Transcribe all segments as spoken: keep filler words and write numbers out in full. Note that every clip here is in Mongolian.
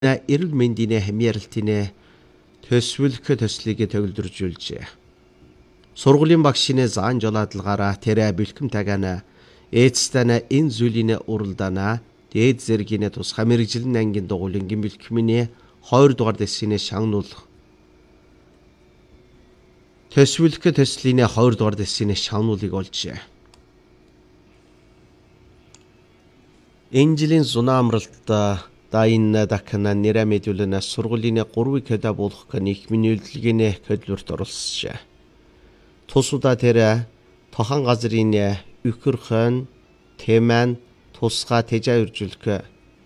эрүүл мэндийн хамьяаралтын төсвөлөх төслийг төгөлдржүүлжээ. Сургуулийн багшийн заан жолоодлагаараа тэрэ бэлхэм тагана эцэстана энэ зүйлийн уралдаана дээд зэргийн тусгай мэрэгжилэн ангийн дугуулингийн бэлхмийн хоёр дугаар дэсийн шагнуулах төсвөлөх төслийн хоёр дугаар дэсийн шагнуулыг олжээ. Энэ жилийн зунаа амралт Дайна дакна нэрэ мэдүүлэн сургуулийн гурван кэда болох нийгмийн үйлдвэрийн хөдөлгөөрт оролцжээ. Тусуда тэр тохон газрын өхөрхөн тэмэн тусгай тэжээ үржүүлэх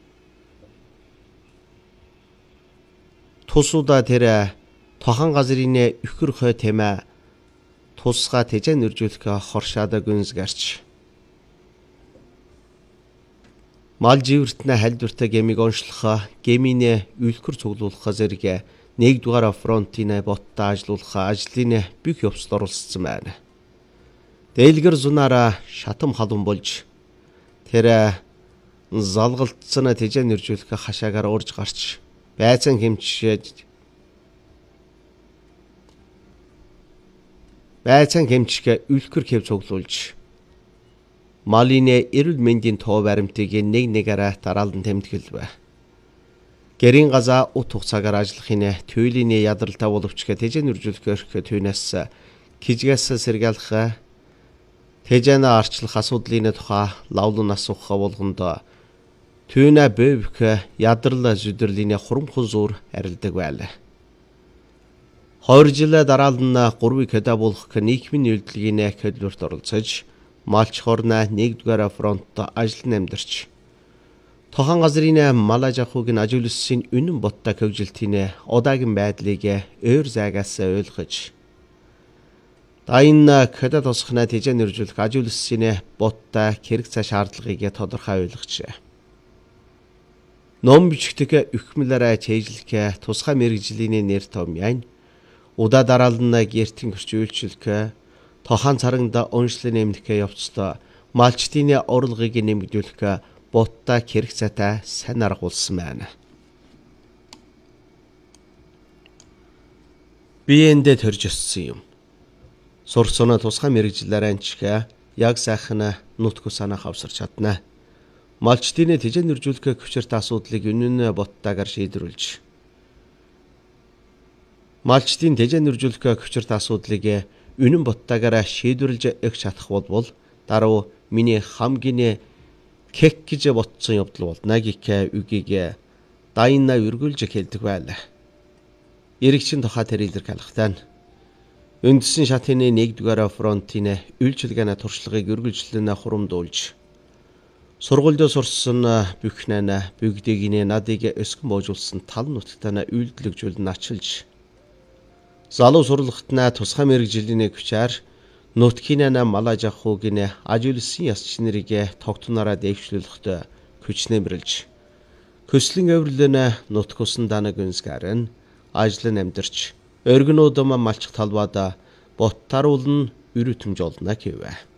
Тусуда тэр тохон газрын өхөрхөө тэмээ тусгай тэжээ үржүүлэх хоршоод гүнзгэрч Мал живэртнэ хальдвартай гэмиг оншлох, гэмийн үлгэр цуглуулах зэрэг нэгдүгээр фронтын боттой ажиллуулах ажлын бүх явцад оролцсон байна. Дэлгэр зунаараа шатам халуун болж тэр залгалтсан тэжээ нэржүүлэх хашаагаар урж гарч байцан хэмчээд байцан хэмчгээ үлгэр хэв цуглуулж Малины эрүүл мэндийн тоо баримтыг нэг нэгээр дараалан тэмдэглэв. Гэрийн газаа ут хугацаагаар ажиллахын туйлын ядаралтай боловч тэжээ нэржүүлэх түүнээс кижгээс сэргийлэх тэжээний арчлах асуудлын тухай лавлан асуух болгонд түүнэ бөвх ядрал зүдрлийн хурамхан зур арилдаг байлаа. Хоёр жил дараалан гурван кэда болох нийгмийн үйлдвэрийн хөдөлгөөрт оролцож малч хорна нэгдүгээр фронт ажил намдарч тохон газрын мал аж ахуйг нь ажиглуулсан үнэн боттой хөгжилтийн удаагийн байдлыг өөр зайгаас ойлгож Дайна кэда тусахна тэжээ нэржүүлэх ажиглуулсан боттой хэрэг цаа шаардлагыг тодорхой ойлгожээ. Ном бичгтэг өхмөлөөрэ чэйжлэх тусгай мэрэгжлийн нэр томьян удаа дараалан гэртэн гэрч үйлчлэх тохон царангда онцлог нэмэх явцдаа малчтын орлогыг нэмэгдүүлэх боттой хэрэг цаатай сайн аргуулсан байна. Биеэндээ төрж өссөн юм. Сурсан тусгай мэрэгжлээр анчгаа яг сайхан нутг санаах авсарч чадна. Малчтын тэжээ нэржүүлэх хүчирт асуудлыг үнэн боттойгоор шийдвэрлэж Малчтын тэжээ нэржүүлэх хүчирт асуудлыг үнэн боттойгоор шийдвэрлэж өгч чадах бол дараа миний хамгийн кек гэж ботсон явдал болно гэх үгийг Дайна үргэлж хэлдэг байлаа. Иргэчин тухай тэр илэрхийлэхтэй үндсэн шатын нэгдүгээр фронтын үйлчилгээний туршлагыг үргэлжлэн хурамдуулж сургуульд сурсан бүхнэн бүгдийг надыг өсгөн боожулсан тал нутагтаа үйлдэлжүүлэн ачилж залуу сурлагтнаа тусгай мэрэгжлийн хүчээр нутгийн мал аж ахуйг нь ажигласан ясч нарыг тогтнороо дэвшлүүлэхэд хүч нэмэрлж көслөн авирлын нутг усан данаг үнсгэрэн ажлын амьдарч өргөнүүдм малчих талбайд боттаруулн өрөтөмж олно гэв.